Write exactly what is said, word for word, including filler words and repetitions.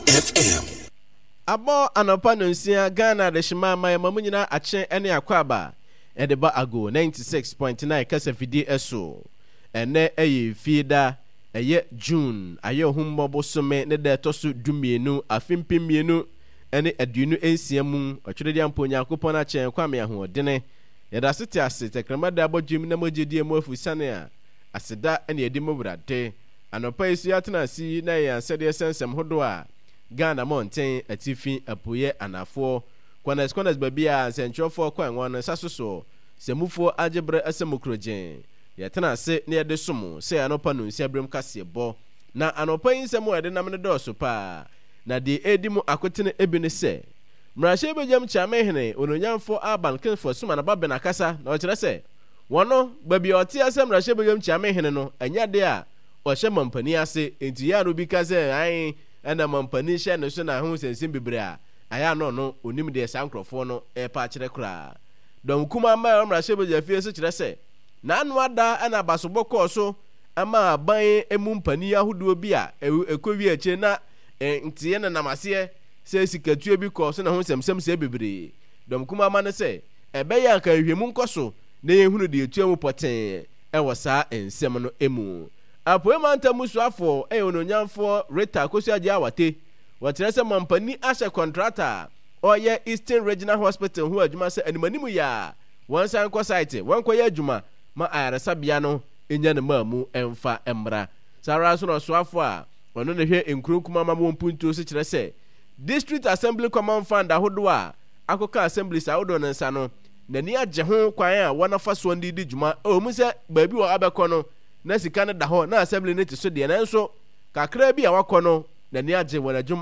F M. Abo anopa no nsia Ghana de shima ma mamu nyina ache ene akwaba e de ba ago ninety-six point nine kasafidi eso ene eye fiida eye June aye humbo bosome ne de toso dumienu afimpiemienu ene aduenu ensiamu otwede ampo Nyankopon na chen kwame ahodene yeda sete ase tekrama da abodwim na mogedie mu afusane a aseda ene edi mowurade anopa isi atena si na ya sede sensem hodo a Ghana mountain atifi apoye anafo kwanas kwanas babia senchofo kwanwa no sasoso semufo agebre asemukrojen yetena se ne yede somo se anopa no nsi abrem kase bo na anopa yinsem wede nam ne doso pa na de edimu akotene ebine se mrashe bejam chame hene ononyamfo aban kenfo suma na babe na kasa na o kire se wono babia oti asem mrashe bejam chame hene no anya de a o hye mampani ase enti ya no bi kaze ai ena mampani hye no so na ho sensim bibre a aya no no onim de sankrofo no e pa kire kra don kuma ma mrashe bejam fie so kire se na anu ada ena basoboko so ama aban emumpani ahodo bi a ekowi ache na ntiye na namase se sikatue bi ko so na ho semsem se bebre dom kuma ma ne se ebe ya ka hwemu nkoso na yehunu de etua mu poten e wosa ensem no emu apoe mantamu suafo e ononyamfo Rita Kosuaje awate watere se mampani ashe contractor oye Eastern Regional Hospital hu adwuma se animanimu ya won san ko site won ko ya adwuma ma ayaresa bia no enya ne mamu emfa emra sara so no suafo a ono ne hwe enkurunkuma ma mo mpunto se kire se District Assembly Common Fund ahodo a akoka assembly sa ahodo ne nsa no nani agye ho kwan a wona fa so ndi di dwuma o mu se baabi wo abekọ no na sika ne da ho na assembly ne ti so de na nso kakra bi a wakọ no nani agye wona